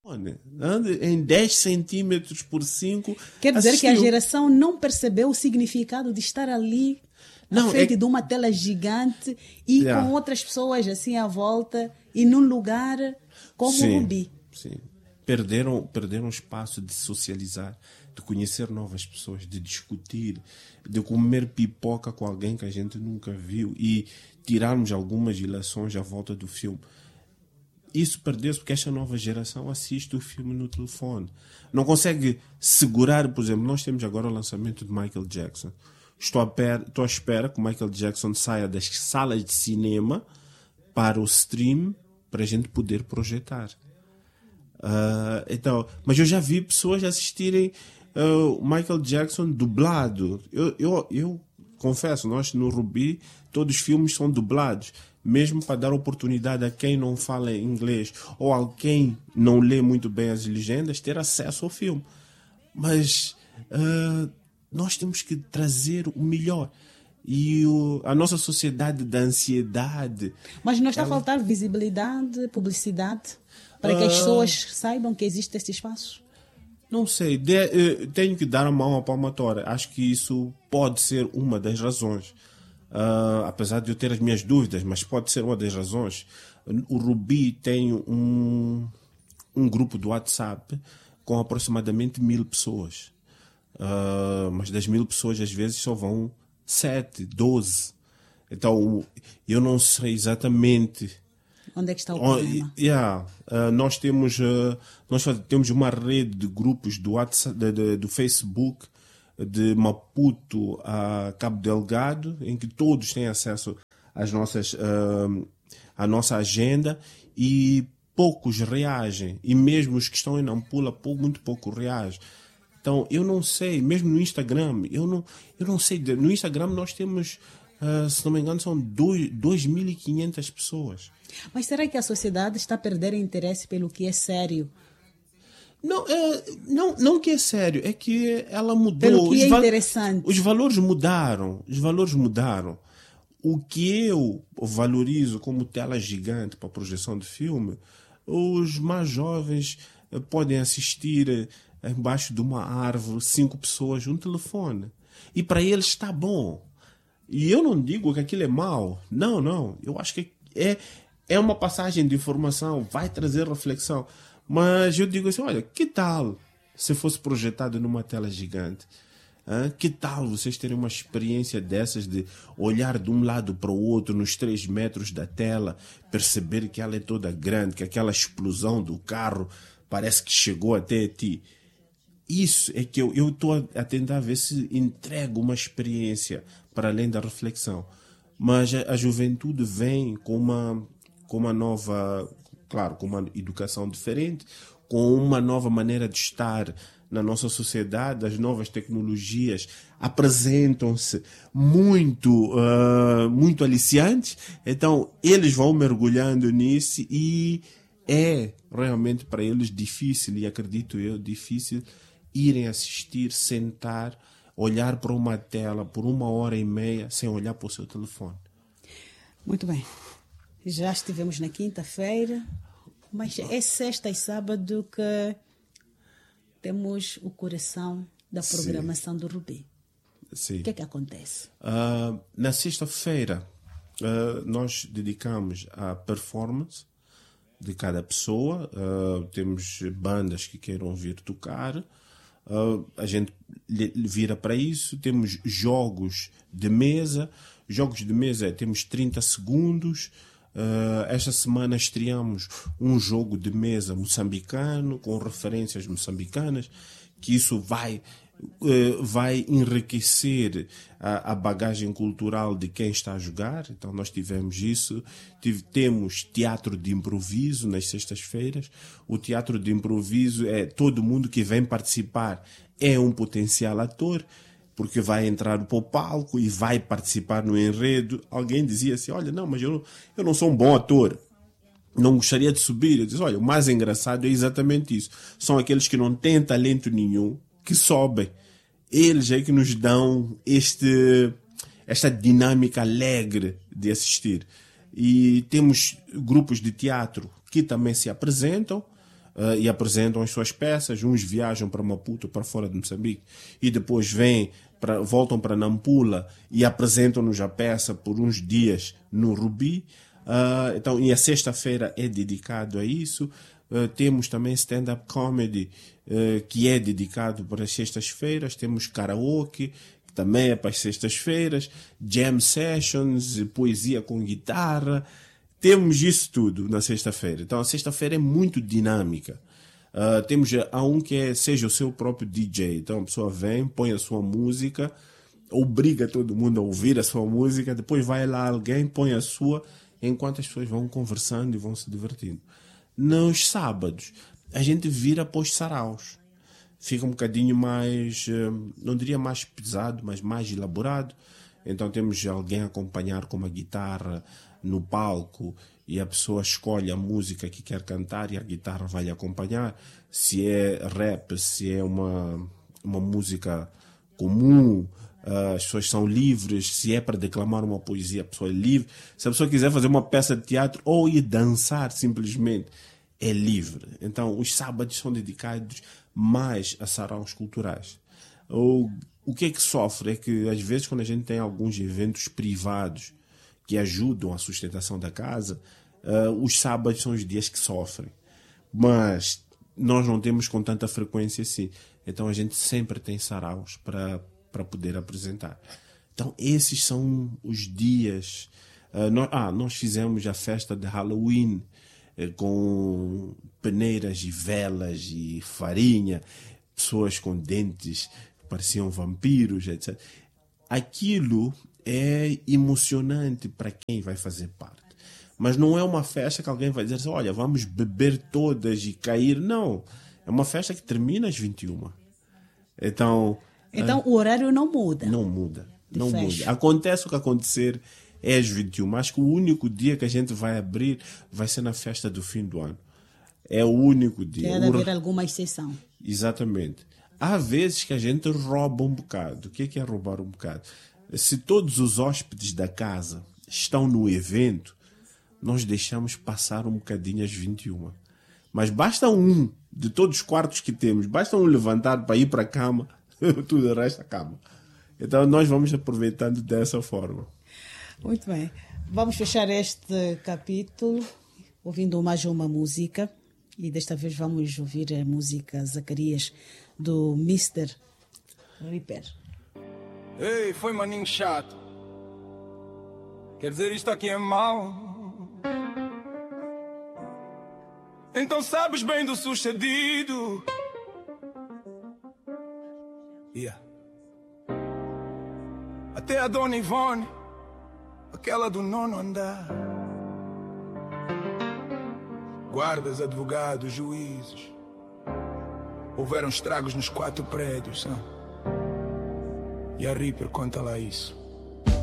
Em 10 centímetros por 5. Quer dizer que a assistiu. geração não percebeu o significado de estar ali na frente de uma tela gigante e com outras pessoas assim à volta e num lugar como o Rubi. Sim. Perderam o espaço de socializar, de conhecer novas pessoas, de discutir, de comer pipoca com alguém que a gente nunca viu e tirarmos algumas ilações à volta do filme. Isso perdeu-se porque esta nova geração assiste o filme no telefone. Não consegue segurar, por exemplo, nós temos agora o lançamento de Michael Jackson. Estou à espera que o Michael Jackson saia das salas de cinema para o stream para a gente poder projetar. Mas eu já vi pessoas assistirem o Michael Jackson dublado. Eu confesso, nós no Rubi todos os filmes são dublados, mesmo para dar oportunidade a quem não fala inglês ou a quem não lê muito bem as legendas ter acesso ao filme. Mas nós temos que trazer o melhor. E a nossa sociedade da ansiedade... Mas não está a faltar visibilidade, publicidade, para que as pessoas saibam que existe esse espaço? Não sei. Tenho que dar a mão à palmatória. Acho que isso pode ser uma das razões. Apesar de eu ter as minhas dúvidas, mas pode ser uma das razões. O Rubi tem um grupo do WhatsApp com aproximadamente 1000 pessoas. Mas das 1000 pessoas, às vezes, só vão 7, 12. Então, eu não sei exatamente... Onde é que está o problema? Nós temos uma rede de grupos do WhatsApp, do Facebook, de Maputo a Cabo Delgado, em que todos têm acesso à nossa agenda e poucos reagem. E mesmo os que estão em Nampula, muito pouco reagem. Então, eu não sei, mesmo no Instagram, eu não sei. No Instagram nós temos, se não me engano, são 2.500 pessoas. Mas será que a sociedade está a perder interesse pelo que é sério? Não que é sério, é que ela mudou. Pelo que é interessante. Os valores mudaram. O que eu valorizo como tela gigante para projeção de filme, os mais jovens podem assistir embaixo de uma árvore, 5 pessoas, um telefone. E para eles está bom. E eu não digo que aquilo é mau. Não. Eu acho que é uma passagem de informação, vai trazer reflexão. Mas eu digo assim, olha, que tal se fosse projetado numa tela gigante? Que tal vocês terem uma experiência dessas de olhar de um lado para o outro nos 3 metros da tela, perceber que ela é toda grande, que aquela explosão do carro parece que chegou até ti? Isso é que eu estou a tentar ver se entrego uma experiência para além da reflexão. Mas a juventude vem com uma nova, claro, com uma educação diferente, com uma nova maneira de estar na nossa sociedade. As novas tecnologias apresentam-se muito aliciantes, então eles vão mergulhando nisso e é realmente para eles difícil, e acredito eu, difícil irem assistir, sentar, olhar para uma tela por 1h30 sem olhar para o seu telefone. Muito bem. Já estivemos na quinta-feira, mas é sexta e sábado que temos o coração da programação do Rubi. Sim. O que é que acontece? Na sexta-feira, nós dedicamos à performance de cada pessoa. Temos bandas que queiram vir tocar. A gente vira para isso. Temos jogos de mesa. Jogos de mesa temos 30 segundos. Esta semana estreamos um jogo de mesa moçambicano com referências moçambicanas, que isso vai enriquecer a bagagem cultural de quem está a jogar. Então nós tivemos isso. Temos teatro de improviso nas sextas-feiras. O teatro de improviso é todo mundo que vem participar é um potencial ator, porque vai entrar para o palco e vai participar no enredo. Alguém dizia assim, olha, não, mas eu não sou um bom ator, não gostaria de subir. Eu disse, olha, o mais engraçado é exatamente isso. São aqueles que não têm talento nenhum, que sobem. Eles é que nos dão esta dinâmica alegre de assistir. E temos grupos de teatro que também se apresentam. e apresentam as suas peças. Uns viajam para Maputo, para fora de Moçambique, e depois voltam para Nampula e apresentam-nos a peça por uns dias no Rubi. Então, e a sexta-feira é dedicado a isso. Temos também stand-up comedy, que é dedicado para as sextas-feiras. Temos karaoke, que também é para as sextas-feiras. Jam sessions, poesia com guitarra. Temos isso tudo na sexta-feira. Então, a sexta-feira é muito dinâmica. Temos um que seja o seu próprio DJ. Então, a pessoa vem, põe a sua música, obriga todo mundo a ouvir a sua música, depois vai lá alguém, põe a sua, enquanto as pessoas vão conversando e vão se divertindo. Nos sábados, a gente vira para os saraus. Fica um bocadinho mais, não diria mais pesado, mas mais elaborado. Então temos alguém a acompanhar com uma guitarra no palco e a pessoa escolhe a música que quer cantar e a guitarra vai lhe acompanhar. Se é rap, se é uma música comum, as pessoas são livres. Se é para declamar uma poesia, a pessoa é livre. Se a pessoa quiser fazer uma peça de teatro ou ir dançar simplesmente, é livre. Então os sábados são dedicados mais a saraus culturais. O que é que sofre é que às vezes quando a gente tem alguns eventos privados que ajudam a sustentação da casa, os sábados são os dias que sofrem. Mas nós não temos com tanta frequência assim. Então a gente sempre tem saraus para poder apresentar. Então esses são os dias. Nós fizemos a festa de Halloween com peneiras e velas e farinha, pessoas com dentes que pareciam vampiros, etc. Aquilo é emocionante para quem vai fazer parte. Mas não é uma festa que alguém vai dizer assim, olha, vamos beber todas e cair. Não. É uma festa que termina às 21. Então o horário não muda. Não muda. Não muda. Acontece o que acontecer, é às 21. Acho que o único dia que a gente vai abrir vai ser na festa do fim do ano. É o único dia. Deve haver alguma exceção. Exatamente. Há vezes que a gente rouba um bocado. O que é roubar um bocado? Se todos os hóspedes da casa estão no evento, nós deixamos passar um bocadinho às 21. Mas basta um, de todos os quartos que temos, basta um levantar para ir para a cama, tudo o resto acaba. Então nós vamos aproveitando dessa forma. Muito bem. Vamos fechar este capítulo ouvindo mais uma música. E desta vez vamos ouvir a música Zacarias do Mr. Ripper. Ei, foi maninho chato. Quer dizer, isto aqui é mau. Então sabes bem do sucedido. Yeah. Até a dona Ivone, aquela do nono andar. Guardas, advogados, juízes. Houveram estragos nos 4 prédios, sabe? E a Ripper conta lá isso.